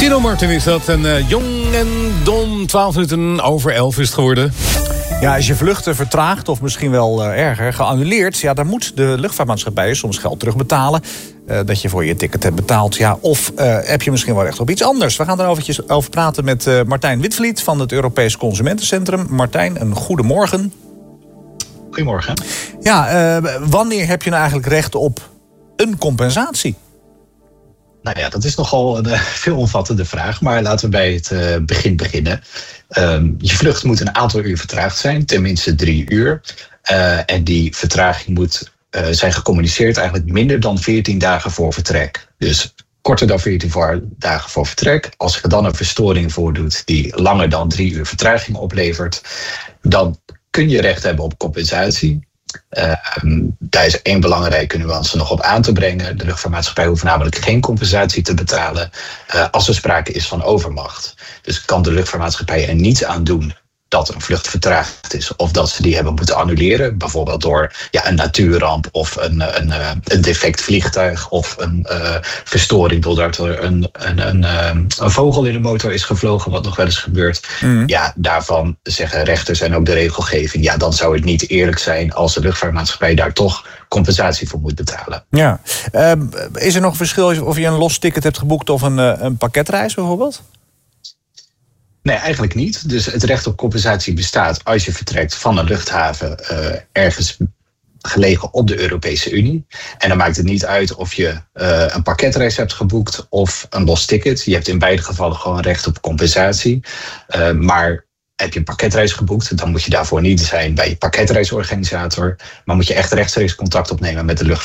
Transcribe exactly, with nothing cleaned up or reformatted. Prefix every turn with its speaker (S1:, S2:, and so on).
S1: Gino Martin is dat. En uh, jong en dom, twaalf minuten over elf is het geworden.
S2: Ja, als je vluchten vertraagt of misschien wel uh, erger geannuleerd, ja, dan moet de luchtvaartmaatschappij soms geld terugbetalen. Uh, dat je voor je ticket hebt betaald. Ja, of uh, heb je misschien wel recht op iets anders. We gaan er eventjes over praten met uh, Martijn Witvliet van het Europees Consumentencentrum. Martijn, een goedemorgen.
S3: Goedemorgen.
S2: Ja, uh, wanneer heb je nou eigenlijk recht op een compensatie?
S3: Nou ja, dat is nogal een uh, veelomvattende vraag, maar laten we bij het uh, begin beginnen. Um, je vlucht moet een aantal uur vertraagd zijn, tenminste drie uur. Uh, en die vertraging moet uh, zijn gecommuniceerd eigenlijk minder dan veertien dagen voor vertrek. Dus korter dan veertien dagen voor vertrek. Als er dan een verstoring voordoet die langer dan drie uur vertraging oplevert, dan kun je recht hebben op compensatie. Uh, um, daar is één belangrijke nuance nog op aan te brengen. De luchtvaartmaatschappij hoeft namelijk geen compensatie te betalen uh, als er sprake is van overmacht. Dus kan de luchtvaartmaatschappij er niets aan doen dat een vlucht vertraagd is of dat ze die hebben moeten annuleren. Bijvoorbeeld door ja, een natuurramp of een, een, een defect vliegtuig of een uh, verstoring doordat er een, een, een, een vogel in de motor is gevlogen, wat nog wel eens gebeurt. Mm. Ja, daarvan zeggen rechters en ook de regelgeving, ja, dan zou het niet eerlijk zijn als de luchtvaartmaatschappij daar toch compensatie voor moet betalen.
S2: Ja. Uh, is er nog een verschil of je een los ticket hebt geboekt of een, een pakketreis bijvoorbeeld?
S3: Nee, eigenlijk niet. Dus het recht op compensatie bestaat als je vertrekt van een luchthaven uh, ergens gelegen op de Europese Unie. En dan maakt het niet uit of je uh, een pakketreis hebt geboekt of een los ticket. Je hebt in beide gevallen gewoon recht op compensatie. Uh, maar heb je een pakketreis geboekt, dan moet je daarvoor niet zijn bij je pakketreisorganisator, maar moet je echt rechtstreeks contact opnemen met de luchtvaart.